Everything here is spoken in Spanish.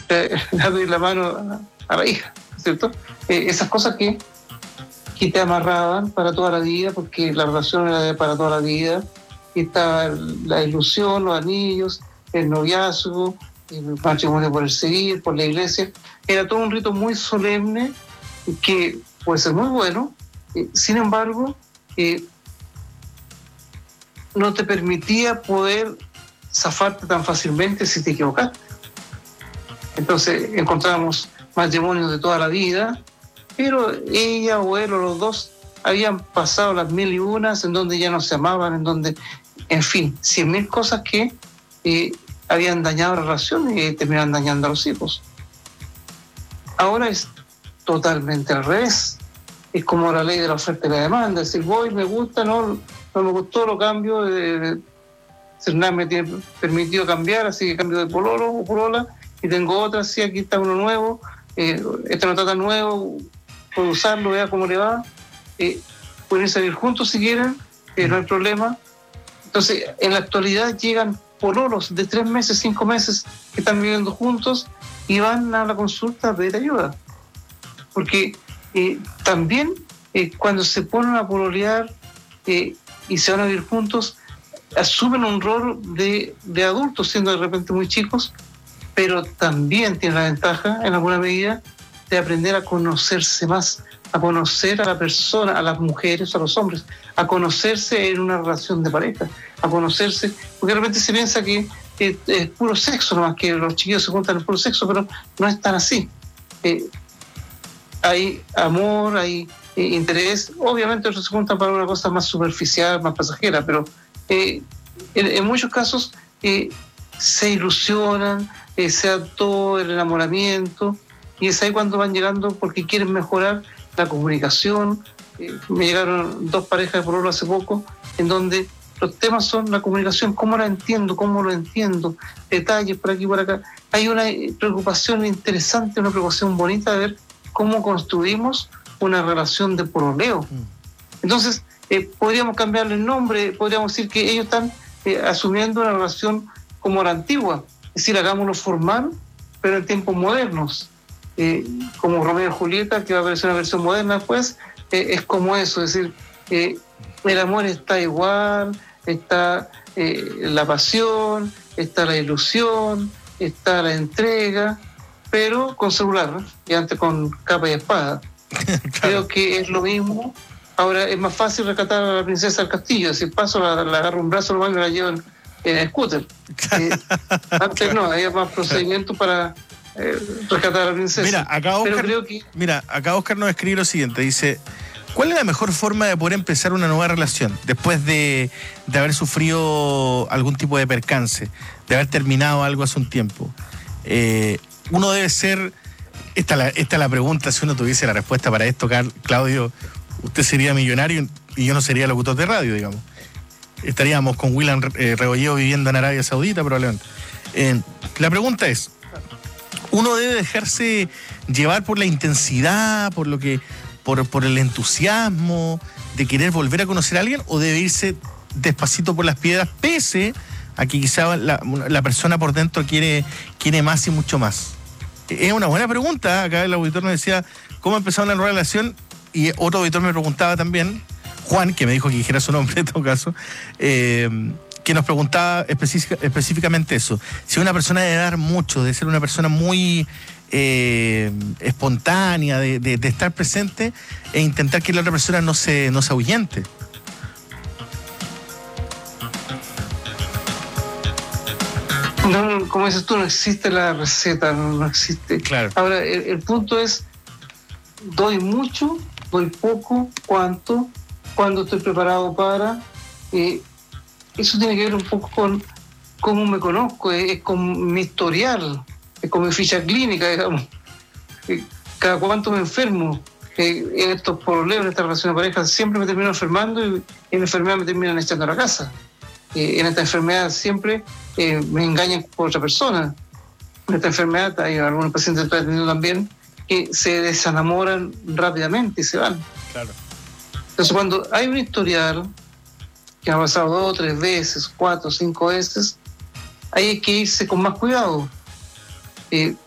darle la mano a la hija, ¿cierto? Esas cosas que te amarraban para toda la vida, porque la relación era para toda la vida, y estaba la ilusión, los anillos, el noviazgo, el matrimonio por el civil, por la iglesia. Era todo un rito muy solemne que puede ser muy bueno, sin embargo, no te permitía poder zafarte tan fácilmente si te equivocaste. Entonces encontramos matrimonios de toda la vida, pero ella o él o los dos habían pasado las 1001 en donde ya no se amaban, en donde, en fin, 100.000 cosas que habían dañado la relación y terminaban dañando a los hijos. Ahora es totalmente al revés. Es como la ley de la oferta y la demanda. Es decir, voy, me gusta, no me gustó, lo cambio. Nada me tiene permitido cambiar, así que cambio de pololo o polola y tengo otra, sí, aquí está uno nuevo, este no está tan nuevo, puedo usarlo, vea cómo le va. Pueden salir juntos si quieren, no hay problema. Entonces, en la actualidad llegan pololos de 3 meses, 5 meses que están viviendo juntos y van a la consulta a pedir ayuda. Porque también cuando se ponen a pololear y se van a vivir juntos, asumen un rol de adultos, siendo de repente muy chicos, pero también tienen la ventaja, en alguna medida, de aprender a conocerse más, a conocer a la persona, a las mujeres, a los hombres, a conocerse en una relación de pareja, a conocerse, porque de repente se piensa que es puro sexo, nomás que los chiquillos se juntan en puro sexo, pero no es tan así. Hay amor, hay interés, obviamente otros se juntan para una cosa más superficial, más pasajera, pero en muchos casos se ilusionan, se da todo el enamoramiento, y es ahí cuando van llegando porque quieren mejorar la comunicación. Me llegaron 2 parejas de pololo hace poco, en donde los temas son la comunicación, cómo la entiendo, cómo lo entiendo, detalles por aquí, por acá. Hay una preocupación interesante, una preocupación bonita de ver cómo construimos una relación de pololeo. Entonces, podríamos cambiarle el nombre, podríamos decir que ellos están asumiendo una relación como la antigua, es decir, hagámoslo formal, pero en tiempos modernos. Como Romeo y Julieta, que va a aparecer una versión moderna después, es como eso, es decir, el amor está igual, está la pasión, está la ilusión, está la entrega, pero con celular, y antes con capa y espada. Claro. Creo que es lo mismo. Ahora es más fácil rescatar a la princesa del castillo, es decir, paso, la agarro un brazo nomás y me la llevo en scooter. Antes no, había más procedimientos para rescatar a la princesa. Mira, acá Oscar nos escribe lo siguiente, dice: ¿cuál es la mejor forma de poder empezar una nueva relación después de haber sufrido algún tipo de percance, de haber terminado algo hace un tiempo? Uno debe ser... Esta es la pregunta, si uno tuviese la respuesta para esto, Claudio, usted sería millonario y yo no sería locutor de radio, digamos. Estaríamos con William Rebolledo viviendo en Arabia Saudita, probablemente. La pregunta es, ¿uno debe dejarse llevar por la intensidad, por el entusiasmo de querer volver a conocer a alguien, o debe irse despacito por las piedras, pese a que quizá la persona por dentro quiere más y mucho más? Es una buena pregunta. Acá el auditor nos decía cómo empezó una nueva relación, y otro auditor me preguntaba también, Juan, que me dijo que dijera su nombre en todo caso, que nos preguntaba específicamente eso: si una persona debe dar mucho, de ser una persona muy espontánea, de estar presente e intentar que la otra persona no se ahuyente. No, como dices tú, no existe la receta, no existe. Claro. Ahora, el punto es, doy mucho, doy poco, cuánto, cuándo estoy preparado para. Eso tiene que ver un poco con cómo me conozco, es con mi historial, es con mi ficha clínica, digamos. Cada cuánto me enfermo. En estos problemas, en esta relación de pareja, siempre me termino enfermando y en la enfermedad me terminan echando a la casa. En esta enfermedad siempre me engañan por otra persona. En esta enfermedad hay algunos pacientes que estoy atendiendo también que se desenamoran rápidamente y se van. Claro. Entonces, cuando hay un historial que ha pasado 2, 3 veces, 4, 5 veces, ahí hay que irse con más cuidado.